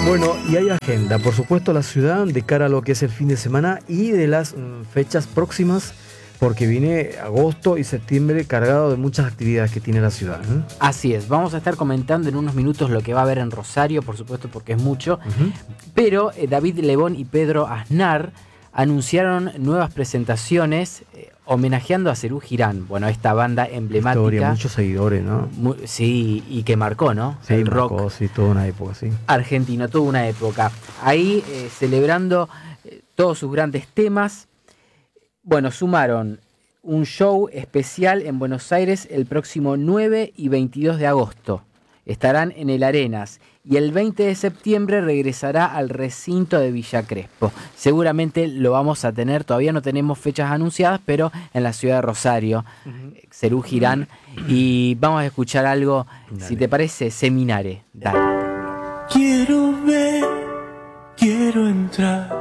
Bueno, y hay agenda, por supuesto, la ciudad de cara a lo que es el fin de semana y de las fechas próximas, porque viene agosto y septiembre cargado de muchas actividades que tiene la ciudad, ¿eh? Así es, vamos a estar comentando en unos minutos lo que va a haber en Rosario, por supuesto, porque es mucho, pero David Lebón y Pedro Aznar anunciaron nuevas presentaciones homenajeando a Serú Girán, bueno, esta banda emblemática. Historia, muchos seguidores, ¿no? Sí, y que marcó, ¿no? Sí, el marcó, rock sí, toda una época, sí. argentino, toda una época. Ahí celebrando todos sus grandes temas. Bueno, sumaron un show especial en Buenos Aires el próximo 9 y 22 de agosto. Estarán en el Arenas y el 20 de septiembre regresará al recinto de Villa Crespo. Seguramente lo vamos a tener, todavía no tenemos fechas anunciadas, pero en la ciudad de Rosario, Serú Girán. Y vamos a escuchar algo, Dale. Si te parece, Seminare. Dale. Quiero ver, quiero entrar